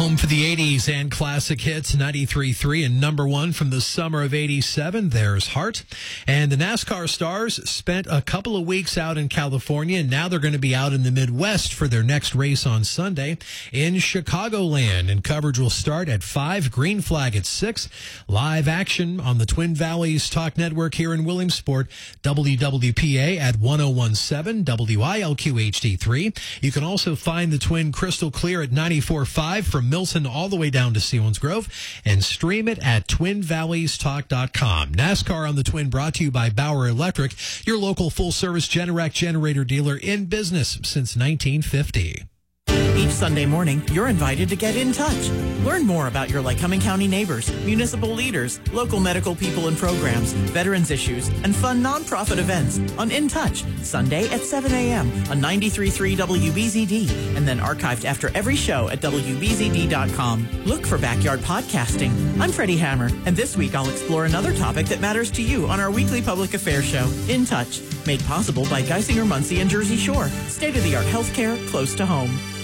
Home for the 80s and classic hits, 93.3 and number one from the summer of 87. There's Heart. And the NASCAR stars spent a couple of weeks out in California, and now they're going to be out in the Midwest for their next race on Sunday in Chicagoland. And coverage will start at 5, green flag at 6. Live action on the Twin Valleys Talk Network here in Williamsport, WWPA at 101.7, WILQ HD3. You can also find the Twin crystal clear at 94.5 from Milton all the way down to Selinsgrove, and stream it at TwinValleysTalk.com. NASCAR on the Twin brought to you by Bauer Electric, your local full-service Generac generator dealer in business since 1950. Each Sunday morning, you're invited to get in touch. Learn more about your Lycoming County neighbors, municipal leaders, local medical people and programs, veterans issues, and fun nonprofit events on In Touch, Sunday at 7 a.m. on 93.3 WBZD, and then archived after every show at WBZD.com. Look for Backyard Podcasting. I'm Freddie Hammer, and this week I'll explore another topic that matters to you on our weekly public affairs show, In Touch, made possible by Geisinger Muncie and Jersey Shore. State-of-the-art healthcare close to home.